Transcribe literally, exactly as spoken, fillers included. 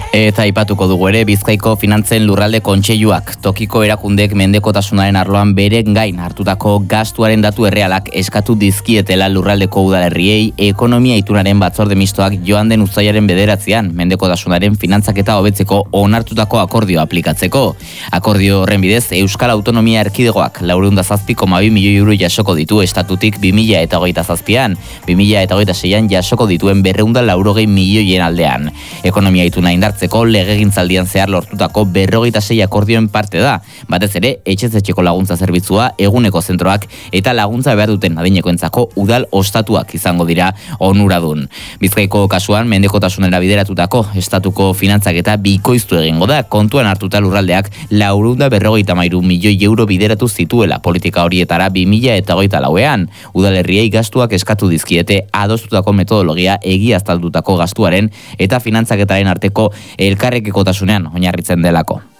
Eta aipatuko dugu ere Bizkaiko Finantzen Lurralde Kontseiluak tokiko erakundek mendekotasunaren arloan beren gain hartutako gastuaren datu errealak eskatu dizkietela lurraldeko udalerriei ekonomia itunaren batzorde mistoak joan den uztailaren bederatzean mendekotasunaren finantzaketa hobetzeko onartutako akordioa aplikatzeko. Akordio horren bidez Euskal Autonomia Erkidegoak laurehun eta zazpi koma bi milioi euro jasoko ditu estatutik bi mila hogeita zazpian, bi mila hogeita seian jasoko dituen berrehun eta laurogei milioien aldean. Ekonomia ituna indartzen legegintzaldian zehar lortutako berrogeita sei akordioen parte da, batez ere etxez etxeko laguntza zerbitzua, eguneko zentroak eta laguntza behar duten adinekoentzako udal ostatuak izango dira onuradun. Bizkaiko kasuan mendekotasunera bideratutako estatuko finantzaketa bikoiztu egingo da, kontuan hartuta lurraldeak laurehun eta berrogeita hamairu milioi euro bideratu zituela politika horietara bi mila hogeita lauean. Udalerriei gastuak eskatu dizkiete adostutako metodologia egiaztaldutako gastuaren eta finantzaketaren arteko elkarrekikotasunean oinarritzen delako.